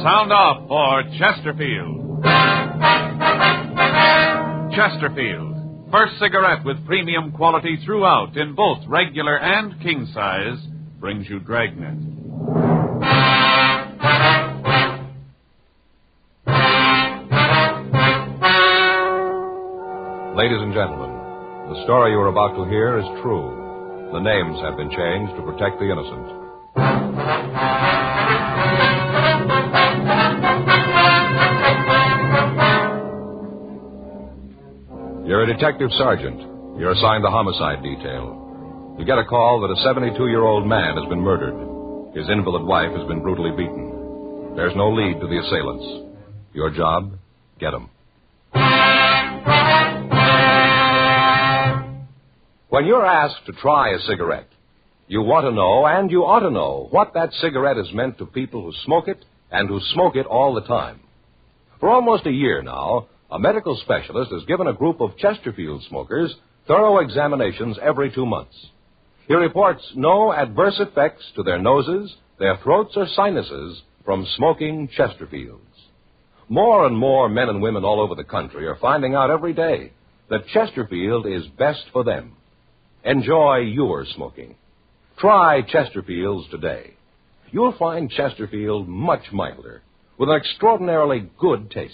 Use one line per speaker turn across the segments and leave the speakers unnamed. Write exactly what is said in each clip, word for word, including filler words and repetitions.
Sound off for Chesterfield. Chesterfield, first cigarette with premium quality throughout in both regular and king size, brings you Dragnet.
Ladies and gentlemen, the story you are about to hear is true. The names have been changed to protect the innocent. You're a detective sergeant. You're assigned the homicide detail. You get a call that a seventy-two-year-old man has been murdered. His invalid wife has been brutally beaten. There's no lead to the assailants. Your job, get them. When you're asked to try a cigarette, you want to know, and you ought to know, what that cigarette has meant to people who smoke it and who smoke it all the time. For almost a year now, a medical specialist has given a group of Chesterfield smokers thorough examinations every two months. He reports no adverse effects to their noses, their throats, or sinuses from smoking Chesterfields. More and more men and women all over the country are finding out every day that Chesterfield is best for them. Enjoy your smoking. Try Chesterfields today. You'll find Chesterfield much milder, with an extraordinarily good taste.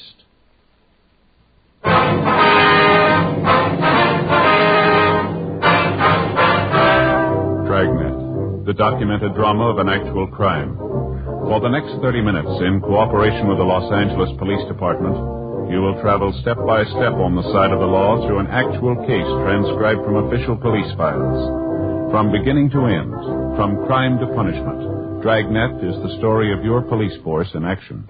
Dragnet, the documented drama of an actual crime. For the next thirty minutes, in cooperation with the Los Angeles Police Department, you will travel step by step on the side of the law through an actual case transcribed from official police files. From beginning to end, from crime to punishment, Dragnet is the story of your police force in action.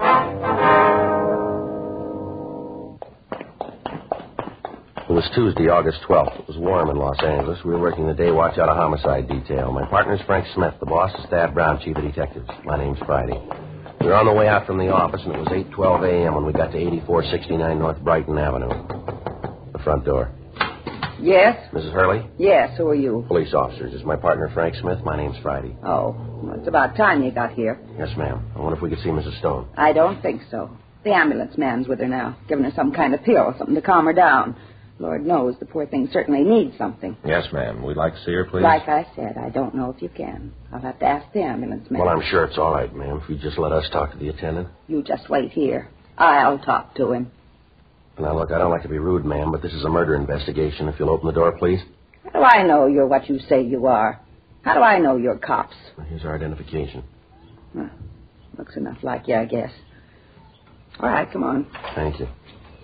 It was Tuesday, August twelfth. It was warm in Los Angeles. We were working the day watch out of homicide detail. My partner's Frank Smith. The boss is Thad Brown, chief of detectives. My name's Friday. We were on the way out from the office, and it was eight twelve a.m. when we got to eighty-four sixty-nine North Brighton Avenue. The front door.
Yes?
Missus Hurley?
Yes, who are you?
Police officers. This is my partner, Frank Smith. My name's Friday.
Oh, well, it's about time you got here.
Yes, ma'am. I wonder if we could see Missus Stone.
I don't think so. The ambulance man's with her now, giving her some kind of pill, something to calm her down. Lord knows the poor thing certainly needs something.
Yes, ma'am. We'd like to see her, please.
Like I said, I don't know if you can. I'll have to ask the ambulance man.
Well, I'm sure it's all right, ma'am, if you just let us talk to the attendant.
You just wait here. I'll talk to him.
Now, look, I don't like to be rude, ma'am, but this is a murder investigation. If you'll open the door, please.
How do I know you're what you say you are? How do I know you're cops?
Well, here's our identification.
Well, looks enough like you, I guess. All right, come on.
Thank you.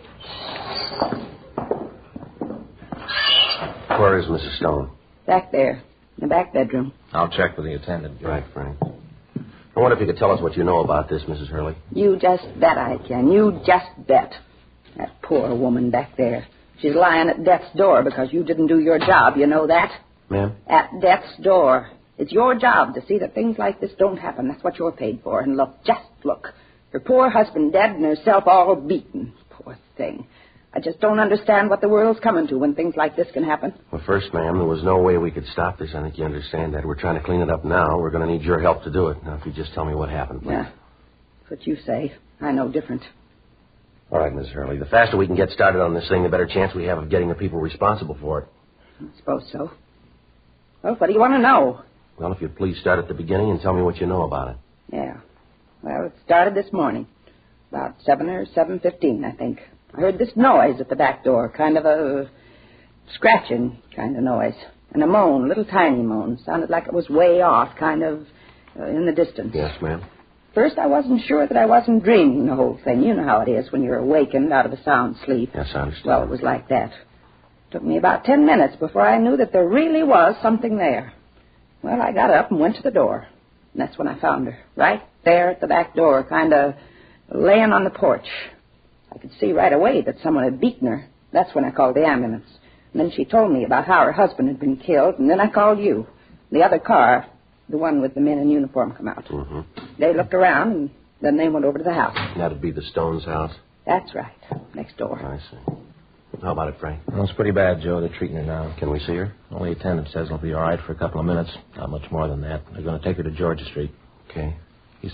Where is Missus Stone?
Back there, in the back bedroom.
I'll check with the attendant.
Right, Frank. I wonder if you could tell us what you know about this, Missus Hurley.
You just bet I can. You just bet. That poor woman back there. She's lying at death's door because you didn't do your job. You know that?
Ma'am?
At death's door. It's your job to see that things like this don't happen. That's what you're paid for. And look, just look. Her poor husband dead and herself all beaten. Poor thing. I just don't understand what the world's coming to when things like this can happen.
Well, first, ma'am, there was no way we could stop this. I think you understand that. We're trying to clean it up now. We're going to need your help to do it. Now, if you just tell me what happened, please.
Yeah, that's what you say. I know different.
All right, Missus Hurley. The faster we can get started on this thing, the better chance we have of getting the people responsible for it.
I suppose so. Well, what do you want to know?
Well, if you'd please start at the beginning and tell me what you know about it.
Yeah. Well, it started this morning. About seven or seven fifteen, I think. I heard this noise at the back door, kind of a scratching kind of noise. And a moan, a little tiny moan. Sounded like it was way off, kind of uh, in the distance.
Yes, ma'am.
First, I wasn't sure that I wasn't dreaming the whole thing. You know how it is when you're awakened out of a sound sleep.
Yes, I understand.
Well, it was like that. Took me about ten minutes before I knew that there really was something there. Well, I got up and went to the door. And that's when I found her, right there at the back door, kind of laying on the porch. I could see right away that someone had beaten her. That's when I called the ambulance. And then she told me about how her husband had been killed, and then I called you. The other car, the one with the men in uniform, come out.
Mm-hmm.
They looked around, and then they went over to the house.
That'd be the Stones' house?
That's right, next door.
I see. How about it, Frank?
Well, it's pretty bad, Joe. They're treating her now.
Can we see her?
Only attendant says it'll be all right for a couple of minutes. Not much more than that. They're going to take her to Georgia Street.
Okay.
He said he'd let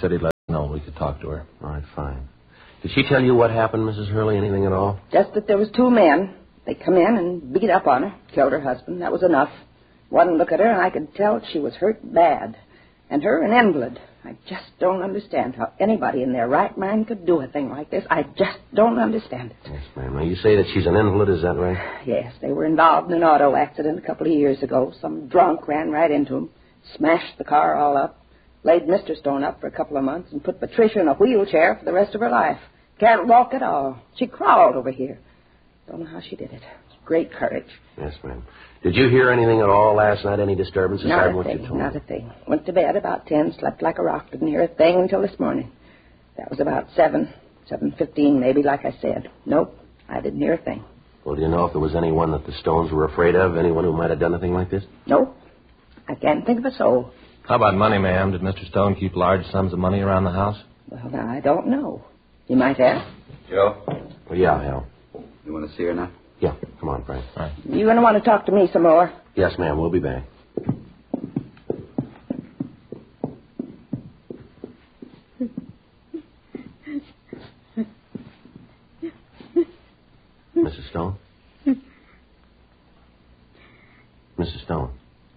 No, we could talk to her.
All right, fine. Did she tell you what happened, Missus Hurley? Anything at all?
Just that there was two men. They come in and beat up on her, killed her husband. That was enough. One look at her, and I could tell she was hurt bad. And her an invalid. I just don't understand how anybody in their right mind could do a thing like this. I just don't understand it.
Yes, ma'am. Now, you say that she's an invalid, is that right?
Yes, they were involved in an auto accident a couple of years ago. Some drunk ran right into them, smashed the car all up, laid Mister Stone up for a couple of months, and put Patricia in a wheelchair for the rest of her life. Can't walk at all. She crawled over here. Don't know how she did it. Great courage.
Yes, ma'am. Did you hear anything at all last night? Any disturbance aside
Not
from
a
what you
thing,
told
not
me?
a thing. Went to bed about ten, slept like a rock. Didn't hear a thing until this morning. That was about seven, seven fifteen maybe, like I said. Nope, I didn't hear a thing.
Well, do you know if there was anyone that the Stones were afraid of? Anyone who might have done anything like this?
Nope. I can't think of a soul.
How about money, ma'am? Did Mister Stone keep large sums of money around the house?
Well, now, I don't know. You might ask.
Joe,
Well, yeah, Hal.
you want to see her now?
Yeah, come on, Frank.
All right.
You going to want to talk to me some more?
Yes, ma'am. We'll be back. Missus Stone? Missus Stone?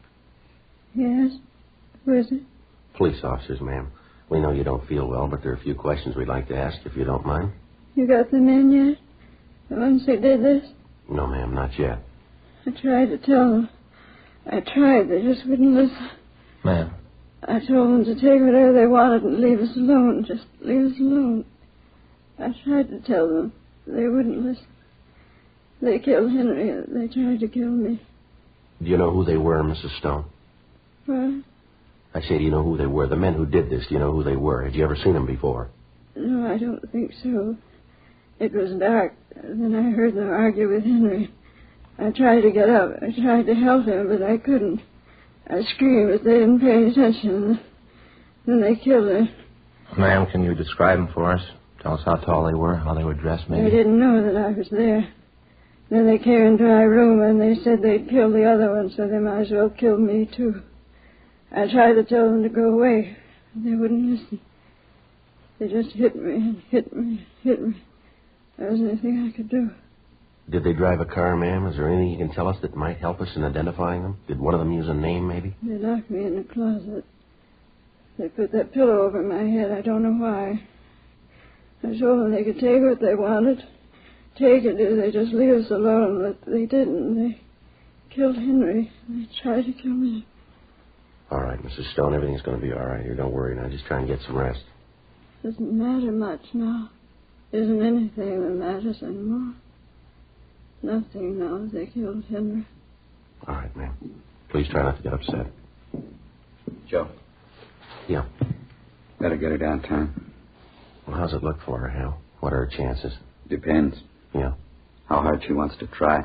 Yes? Who is it?
Police officers, ma'am. We know you don't feel well, but there are a few questions we'd like to ask, if you don't mind.
You got them in yet? The ones who did this?
No, ma'am, not yet.
I tried to tell them. I tried. They just wouldn't listen.
Ma'am.
I told them to take whatever they wanted and leave us alone. Just leave us alone. I tried to tell them. They wouldn't listen. They killed Henry. They tried to kill me.
Do you know who they were, Missus Stone?
What?
I say, do you know who they were? The men who did this, do you know who they were? Had you ever seen them before?
No, I don't think so. It was dark. Then I heard them argue with Henry. I tried to get up. I tried to help him, but I couldn't. I screamed, but they didn't pay attention. Then they killed her.
Ma'am, can you describe them for us? Tell us how tall they were, how they were dressed, maybe?
They didn't know that I was there. Then they came into my room, and they said they'd kill the other one, so they might as well kill me, too. I tried to tell them to go away. They wouldn't listen. They just hit me and hit me and hit me. There wasn't anything I could do.
Did they drive a car, ma'am? Is there anything you can tell us that might help us in identifying them? Did one of them use a name, maybe?
They locked me in the closet. They put that pillow over my head. I don't know why. I told them they could take what they wanted. Take it if they just leave us alone, but they didn't. They killed Henry. They tried to kill me.
All right, Missus Stone, everything's going to be all right here. Don't worry now. Just try and get some rest.
Doesn't matter much now. Isn't anything that matters anymore. Nothing now if they killed Henry.
All right, ma'am. Please try not to get upset.
Joe.
Yeah.
Better get her downtown.
Well, how's it look for her, Hal? What are her chances?
Depends.
Yeah.
How hard she wants to try.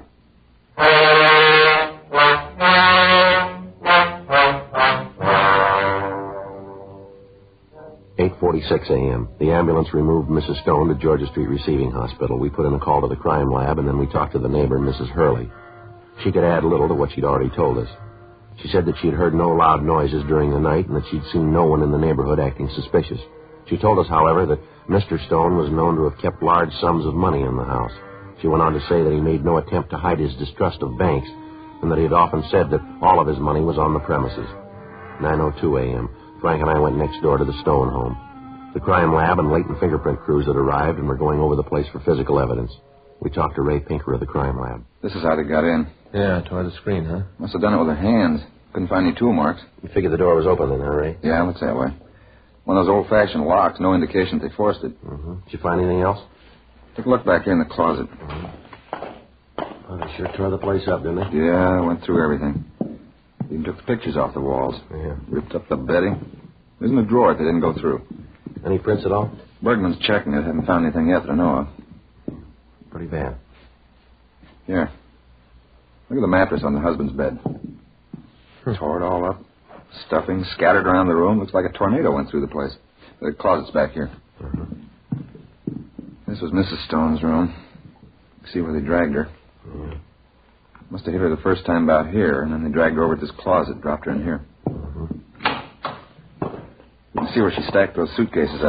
eight forty-six a.m. The ambulance removed Missus Stone to Georgia Street Receiving Hospital. We put in a call to the crime lab, and then we talked to the neighbor, Missus Hurley. She could add little to what she'd already told us. She said that she'd heard no loud noises during the night and that she'd seen no one in the neighborhood acting suspicious. She told us, however, that Mister Stone was known to have kept large sums of money in the house. She went on to say that he made no attempt to hide his distrust of banks and that he had often said that all of his money was on the premises. nine oh two a.m. Frank and I went next door to the Stone home. The crime lab and latent fingerprint crews had arrived and were going over the place for physical evidence. We talked to Ray Pinker of the crime lab.
This is how they got in.
Yeah, toward the screen, huh?
Must have done it with their hands. Couldn't find any tool marks.
You figured the door was open then, huh, Ray?
Yeah, looks that way. One of those old-fashioned locks, no indication that they forced it.
Mm-hmm. Did you find anything else?
Took a look back here in the closet.
Mm-hmm. Well, they sure tore the place up, didn't they?
Yeah, went through everything. Even took the pictures off the walls.
Yeah.
Ripped up the bedding. There's in the drawer they didn't go through.
Any prints at all?
Bergman's checking it. Haven't found anything yet that I know of.
Pretty bad.
Here. Look at the mattress on the husband's bed. Tore it all up. Stuffing scattered around the room. Looks like a tornado went through the place. The closet's back here.
Mm-hmm.
This was Missus Stone's room. See where they dragged her.
Yeah.
Must have hit her the first time about here, and then they dragged her over to this closet, dropped her in here.
Mm-hmm.
You can see where she stacked those suitcases